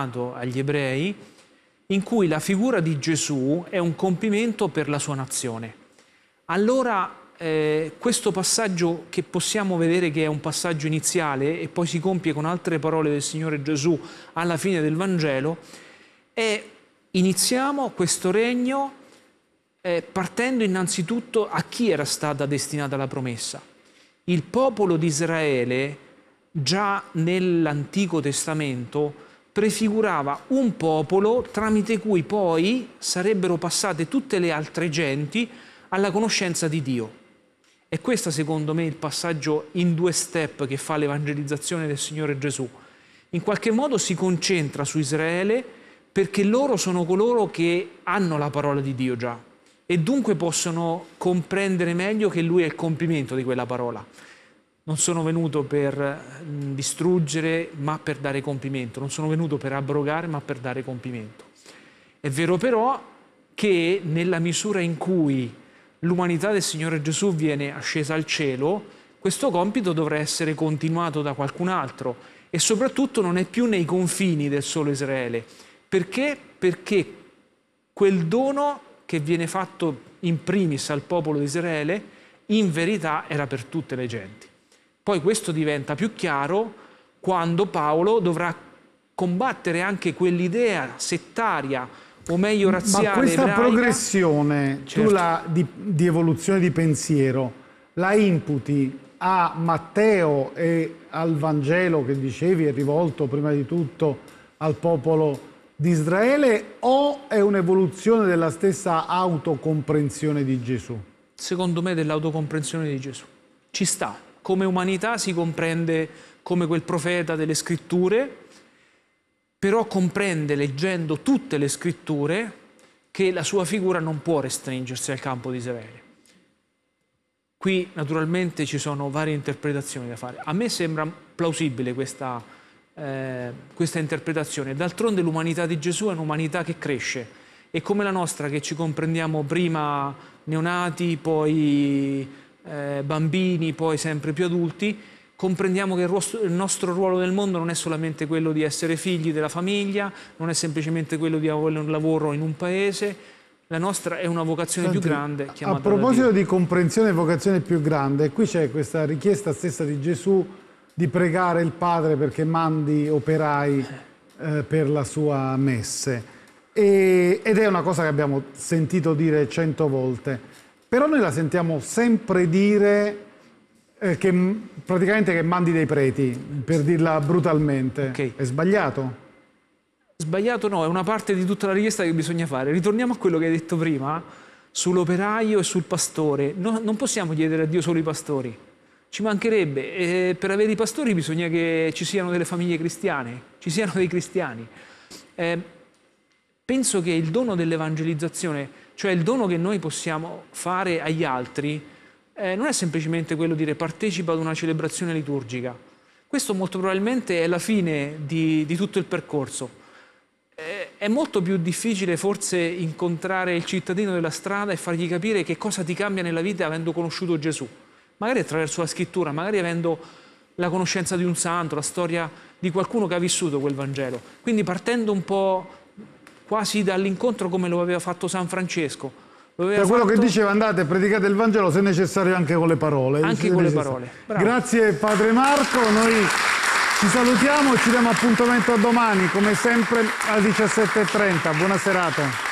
destinato agli ebrei, in cui la figura di Gesù è un compimento per la sua nazione. Allora questo passaggio, che possiamo vedere che è un passaggio iniziale e poi si compie con altre parole del Signore Gesù alla fine del Vangelo, iniziamo questo regno partendo innanzitutto a chi era stata destinata la promessa. Il popolo di Israele, già nell'Antico Testamento, prefigurava un popolo tramite cui poi sarebbero passate tutte le altre genti alla conoscenza di Dio. E questo, secondo me, è il passaggio in 2 step che fa l'evangelizzazione del Signore Gesù. In qualche modo si concentra su Israele perché loro sono coloro che hanno la parola di Dio già e dunque possono comprendere meglio che Lui è il compimento di quella parola. Non sono venuto per distruggere, ma per dare compimento. Non sono venuto per abrogare, ma per dare compimento. È vero però che nella misura in cui l'umanità del Signore Gesù viene ascesa al cielo, questo compito dovrà essere continuato da qualcun altro e soprattutto non è più nei confini del solo Israele. Perché? Perché quel dono che viene fatto in primis al popolo di Israele, in verità era per tutte le genti. Poi questo diventa più chiaro quando Paolo dovrà combattere anche quell'idea settaria, o meglio razziale, ma questa ebraica. Progressione, Certo. tu di evoluzione di pensiero, la imputi a Matteo e al Vangelo che dicevi è rivolto prima di tutto al popolo di Israele, o è un'evoluzione della stessa autocomprensione di Gesù? Secondo me dell'autocomprensione di Gesù. Ci sta. Come umanità si comprende come quel profeta delle scritture, però comprende, leggendo tutte le scritture, che la sua figura non può restringersi al campo di Israele. Qui naturalmente ci sono varie interpretazioni da fare. A me sembra plausibile questa interpretazione. D'altronde l'umanità di Gesù è un'umanità che cresce e come la nostra, che ci comprendiamo prima neonati, poi bambini, poi sempre più adulti, comprendiamo che il nostro ruolo nel mondo non è solamente quello di essere figli della famiglia, non è semplicemente quello di avere un lavoro in un paese. La nostra è una vocazione più grande. A proposito di comprensione e vocazione più grande, qui c'è questa richiesta stessa di Gesù di pregare il Padre perché mandi operai per la sua messe. Ed è una cosa che abbiamo sentito dire 100 volte, però noi la sentiamo sempre dire che praticamente che mandi dei preti, per dirla brutalmente. Okay. È sbagliato? Sbagliato no, è una parte di tutta la richiesta che bisogna fare. Ritorniamo a quello che hai detto prima sull'operaio e sul pastore. Non possiamo chiedere a Dio solo i pastori, ci mancherebbe. Per avere i pastori bisogna che ci siano delle famiglie cristiane, ci siano dei cristiani. Penso che il dono dell'evangelizzazione, cioè il dono che noi possiamo fare agli altri, non è semplicemente quello di dire partecipa ad una celebrazione liturgica. Questo molto probabilmente è la fine di tutto il percorso. È molto più difficile forse incontrare il cittadino della strada e fargli capire che cosa ti cambia nella vita avendo conosciuto Gesù. Magari attraverso la scrittura, magari avendo la conoscenza di un santo, la storia di qualcuno che ha vissuto quel Vangelo. Quindi partendo un po' quasi dall'incontro come lo aveva fatto San Francesco. Quello che diceva andate, predicate il Vangelo se necessario anche con le parole. Anche con le parole. Bravo. Grazie Padre Marco, noi ci salutiamo e ci diamo appuntamento a domani come sempre alle 17:30. Buona serata.